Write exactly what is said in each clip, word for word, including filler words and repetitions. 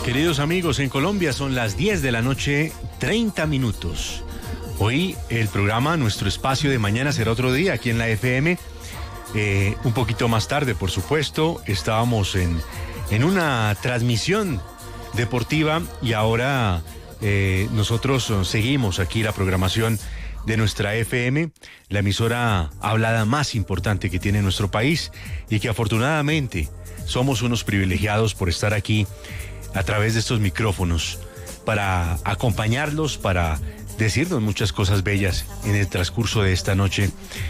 Queridos amigos, en Colombia son las diez de la noche, treinta minutos. Hoy el programa, nuestro espacio de mañana será otro día aquí en la F M. Eh, un poquito más tarde, por supuesto, estábamos en, en una transmisión deportiva y ahora eh, nosotros seguimos aquí la programación de nuestra F M, la emisora hablada más importante que tiene nuestro país y que afortunadamente somos unos privilegiados por estar aquí a través de estos micrófonos para acompañarlos, para decirnos muchas cosas bellas en el transcurso de esta noche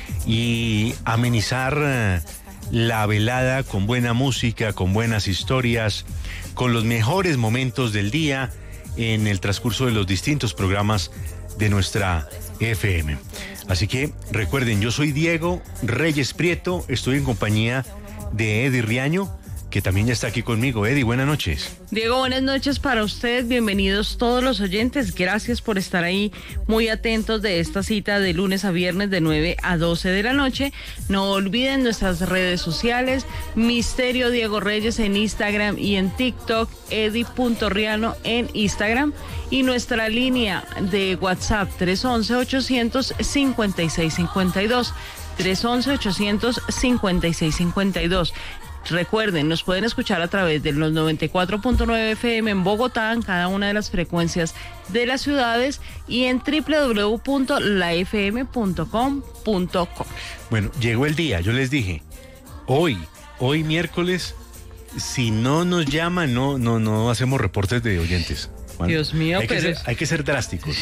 y amenizar eh, la velada con buena música, con buenas historias, con los mejores momentos del día en el transcurso de los distintos programas de nuestra F M. Así que recuerden, yo soy Diego Reyes Prieto, estoy en compañía de Eddie Riaño, que también ya está aquí conmigo. Eddie, buenas noches. Diego, buenas noches para usted, bienvenidos todos los oyentes, gracias por estar ahí muy atentos de esta cita de lunes a viernes de nueve a doce de la noche. No olviden nuestras redes sociales, Misterio Diego Reyes en Instagram y en TikTok, Eddie.Riano en Instagram y nuestra línea de WhatsApp tres once, ochocientos cincuenta y seis cincuenta y dos, tres once, ochocientos cincuenta y seis cincuenta y dos. Recuerden, nos pueden escuchar a través de los noventa y cuatro punto nueve F M en Bogotá, en cada una de las frecuencias de las ciudades y en doble u doble u doble u punto la f m punto com punto co. Bueno, llegó el día, yo les dije, hoy, hoy miércoles, si no nos llaman, no, no, no hacemos reportes de oyentes. ¿Vale? Dios mío, hay pero... Que ser, hay que ser drásticos.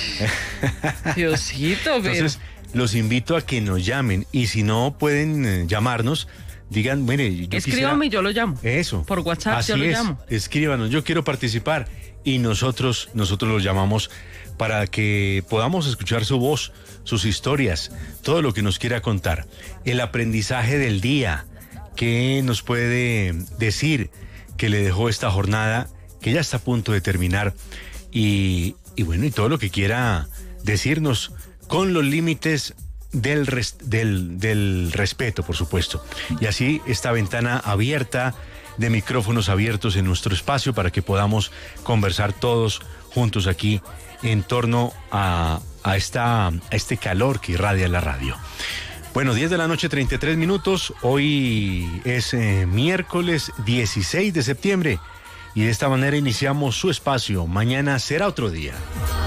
Diosito, pero... Entonces, los invito a que nos llamen y si no pueden eh, llamarnos, digan, mire, yo escríbame quisiera... y yo lo llamo. Eso. Por WhatsApp Así yo lo es. llamo. Escríbanos, yo quiero participar y nosotros, nosotros los llamamos para que podamos escuchar su voz, sus historias, todo lo que nos quiera contar. El aprendizaje del día, qué nos puede decir que le dejó esta jornada, que ya está a punto de terminar y, y bueno, y todo lo que quiera decirnos con los límites Del, res, del, del respeto, por supuesto. Y así esta ventana abierta, de micrófonos abiertos en nuestro espacio para que podamos conversar todos juntos aquí en torno a, a, esta, a este calor que irradia la radio. Bueno, diez de la noche, treinta y tres minutos. Hoy es eh, miércoles dieciséis de septiembre y de esta manera iniciamos su espacio. Mañana será otro día.